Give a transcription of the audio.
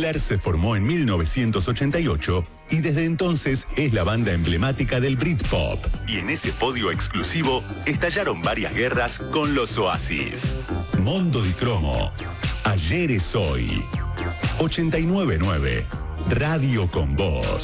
Blur se formó en 1988 y desde entonces es la banda emblemática del Britpop. Y en ese podio exclusivo estallaron varias guerras con los Oasis. Mondo di Cromo. Ayer es hoy. 89.9. Radio con Voz.